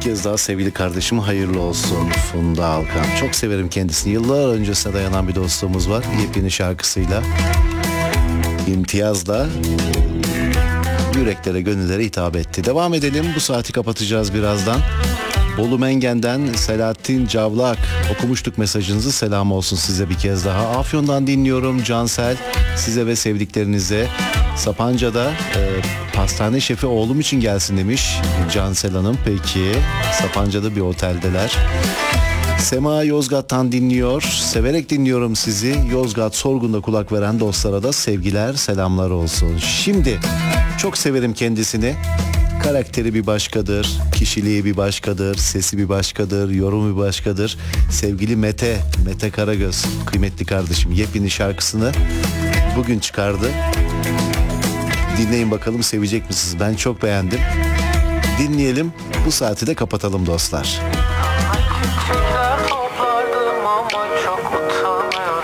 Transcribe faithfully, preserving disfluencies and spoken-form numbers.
kez daha sevgili kardeşim hayırlı olsun Funda Alkan. Çok severim kendisini. Yıllar öncesine dayanan bir dostluğumuz var. Yepyeni şarkısıyla, imtiyazla yüreklere, gönüllere hitap etti. Devam edelim. Bu saati kapatacağız birazdan. Bolu Mengen'den Selahattin Cavlak, okumuştuk mesajınızı, selam olsun size bir kez daha. Afyon'dan dinliyorum Cansel, size ve sevdiklerinize. Sapanca'da e, pastane şefi oğlum için gelsin demiş Cansel Hanım. Peki, Sapanca'da bir oteldeler. Sema Yozgat'tan dinliyor. Severek dinliyorum sizi. Yozgat Sorgun'da kulak veren dostlara da sevgiler, selamlar olsun. Şimdi çok severim kendisini. Karakteri bir başkadır, kişiliği bir başkadır, sesi bir başkadır, yorumu bir başkadır. Sevgili Mete, Mete Karagöz, kıymetli kardeşim, yepyeni şarkısını bugün çıkardı. Dinleyin bakalım, sevecek misiniz? Ben çok beğendim. Dinleyelim, bu saati de kapatalım dostlar.